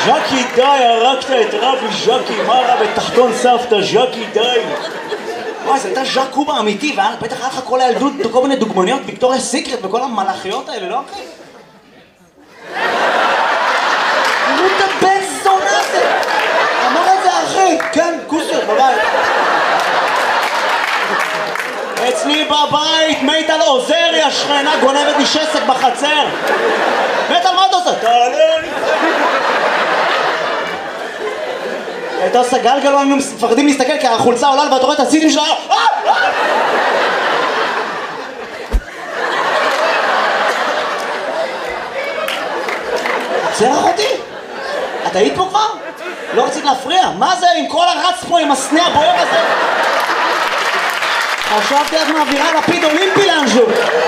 ז'קי די, הרגת את רבי ז'קי, מה רע בתחתון סבתא, ז'קי די. וואי, זה הייתה ז'ק קובה אמיתי, ובטח היה לך כל הילדות, כל מיני דוגמניות, ויקטוריה סיקרט וכל המלאכיות האלה, לא אחי? תראו את הבן זונה הזה! אמר את זה אחי, כן, כוסר, בבית. אצלי בבית, מיטל עוזרי, השכנה גונבת לי שסק בחצר. מיטל, מה אתה עושה? תעלה לי. הייתה עושה גלגלו, היינו מפחדים להסתכל כי החולצה עולה ואתה רואה את הסיטים שלה. עוצר אחותי? את היית פה כבר? לא רצית להפריע? מה זה עם כל הרץ פה עם הסנה הבוער הזה? חשבתי את מעבירה לפיד אולימפי לאנשהו.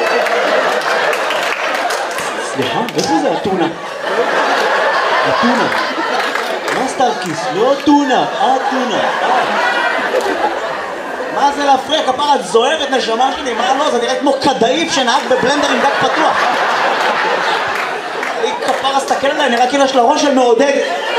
סליחה, איפה זה הטונה? הטונה. מה סטארקיס? לא טונה, הטונה. מה זה להפריע? כפרה, את זוהרת נשמה שלי, מה לא? זה נראה כמו כדאיף שנהג בבלנדר עם דק פתוח. היא כפרה, סתכל עליי, נראה כאילו יש לה ראש של מעודד.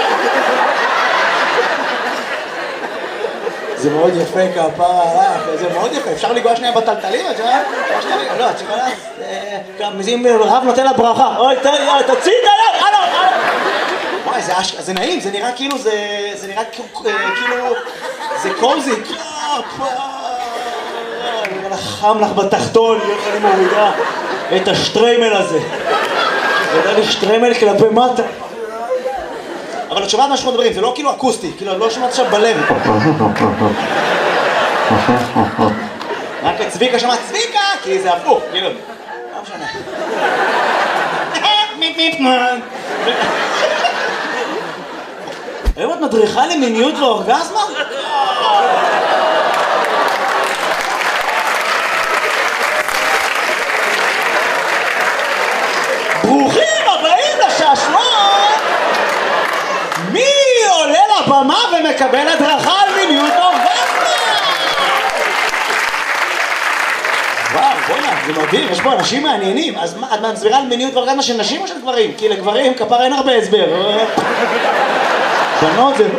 זה מאוד יפה כפרה, זה מאוד יפה, אפשר לגוע שנייה בטלטלים, את יודעת? לא, את שכולה, אם רב נותן לה ברכה, אוי, תוציא את היד, הלו. וואי, זה נעים, זה נראה כאילו, זה נראה כאילו, זה קוזי. חם לך בתחתון, איך אני מורידה את השטריימל הזה. זה לי שטריימל כלפי מטה. אבל את שומעת מה שאנחנו מדברים, זה לא כאילו אקוסטי, כאילו לא שומעת עכשיו בלב. רק את צביקה שמעת צביקה, כי זה הפוך, כאילו. לא משנה. היום את מדריכה למיניות ואורגזמה? ברוכים הבאים לשעשועון! מי עולה לבמה ומקבל הדרכה על מיניות ואורגזמה? וואו, בוא'נה, זה מדהים, יש פה אנשים מעניינים. אז את מסבירה על מיניות ואורגזמה של נשים או של גברים? כי לגברים כפר אין הרבה הסבר. בנות זה...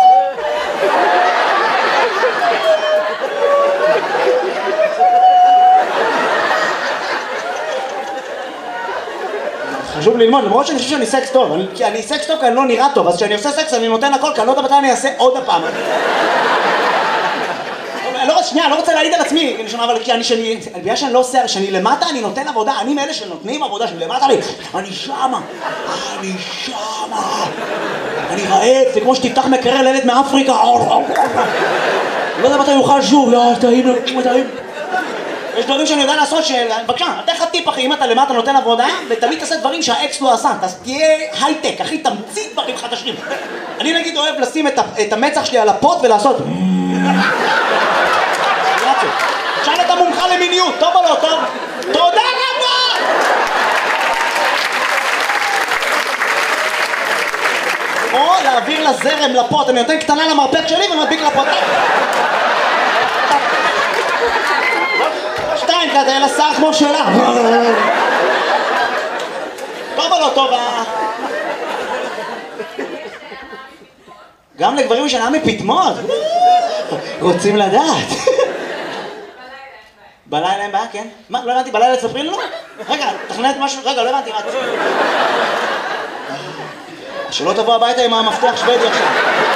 חשוב ללמוד, למרות שאני חושב שאני סקס טוב, כי אני סקס טוב כי אני לא נראה טוב, אז כשאני עושה סקס אני נותן הכל, כי אני לא יודע מתי אני אעשה עוד הפעם. שנייה, אני לא רוצה להעיד על עצמי, אבל בגלל שאני לא עושה, שאני למטה אני נותן עבודה, אני מאלה שנותנים עבודה, שאני למטה אני שמה, אני רעב, זה כמו שתפתח מקרר לילד מאפריקה, לא יודע מתי יוכל שוב, טעים. יש דברים שאני יודע לעשות בבקשה, אתן לך טיפ אחי, אם אתה למטה נותן עבודה ותמיד תעשה דברים שהאקס לא עשה, תהיה הייטק, אחי, תמציא דברים חדשים. אני נגיד אוהב לשים את המצח שלי על הפוט ולעשות שאל את המומחה למיניות, טוב או לא טוב? תודה רבה! או להעביר לזרם לפוט, אני נותן קטנה למרפק שלי ומדביק לפוט. שתיים כזה, לשר כמו שלה. טוב או לא טוב? גם לגברים שנה מפתמות. רוצים לדעת. בלילה אין בעיה, כן? מה? לא הבנתי, בלילה תספרי לנו? רגע, תכננת משהו? רגע, לא הבנתי, מה? שלא תבוא הביתה עם המפתח שוודי עכשיו.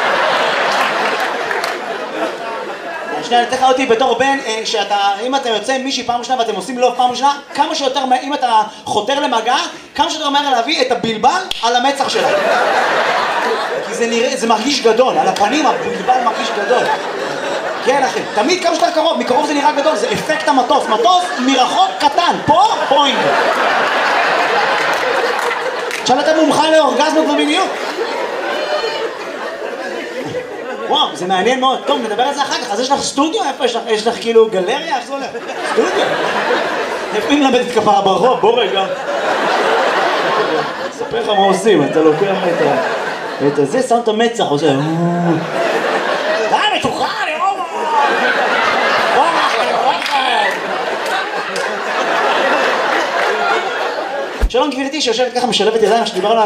שנייה, אני אתן לך אותי בתור בן, אם אתה יוצא עם מישהי פעם ראשונה ואתם עושים לו פעם ראשונה, כמה שיותר מהר, אם אתה חותר למגע, כמה שיותר מהר להביא את הבלבל על המצח שלה. כי זה נראה, זה מרגיש גדול, על הפנים הבלבל מרגיש גדול. כן אחי, תמיד כמה שיותר קרוב, מקרוב זה נראה גדול, זה אפקט המטוס, מטוס מרחוק קטן, פה פוינט. עכשיו אתה מומחה לאורגזמות ומיניות. וואו, זה מעניין מאוד. טוב, נדבר על זה אחר כך. אז יש לך סטודיו? איפה יש לך? יש לך כאילו גלריה? איך זה הולך? סטודיו? איפה אם למדת כפרה ברחוב? בוא רגע. אספר לך מה עושים, אתה לוקח את הזה, שם את המצח, עושה... די, מתוכה, אני רואה! שלום גבירתי שיושבת ככה משלבת ידיים שדיברנו